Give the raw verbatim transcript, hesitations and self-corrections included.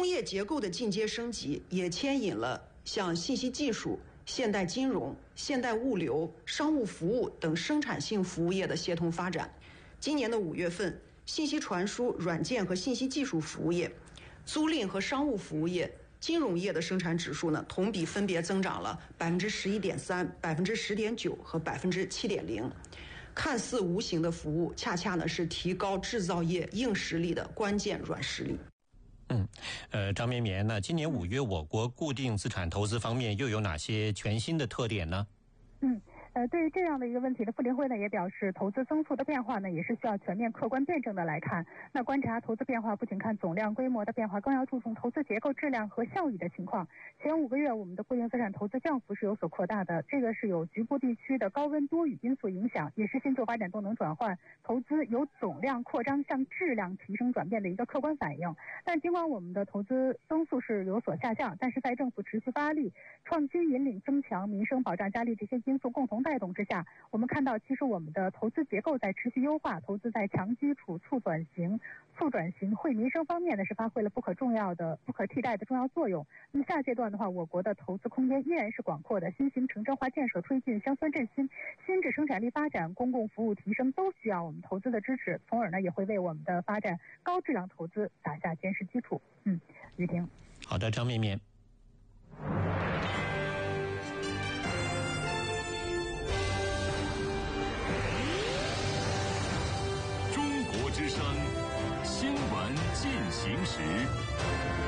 工业结构的进阶升级也牵引了像信息技术、现代金融、现代物流、商务服务等生产性服务业的协同发展。今年的五月份，信息传输、软件和信息技术服务业、租赁和商务服务业、金融业的生产指数呢，同比分别增长了百分之十一点三、百分之十点九和百分之七点零。看似无形的服务，恰恰呢是提高制造业硬实力的关键软实力。 嗯，呃，张绵绵呢，今年五月我国固定资产投资方面又有哪些全新的特点呢？ 嗯。呃，对于这样的一个问题呢，妇联会呢也表示，投资增速的变化呢也是需要全面客观辩证的来看。那观察投资变化，不仅看总量规模的变化，更要注重投资结构、质量和效益的情况。前五个月，我们的固定资产投资降幅是有所扩大的，这个是有局部地区的高温多雨因素影响，也是新旧发展动能转换、投资由总量扩张向质量提升转变的一个客观反应。但尽管我们的投资增速是有所下降，但是在政府持续发力、创新引领、增强民生保障加力这些因素共同带动之下，我们看到其实我们的投资结构在持续优化，投资在强基础、促转型、促转型、惠民生方面呢是发挥了不可重要的、不可替代的重要作用。那么下阶段的话，我国的投资空间依然是广阔的，新型城镇化建设推进、乡村振兴、新质生产力发展、公共服务提升都需要我们投资的支持，从而呢也会为我们的发展高质量投资打下坚实基础。嗯，于婷。 好的，张绵绵。 中国之声新闻进行时。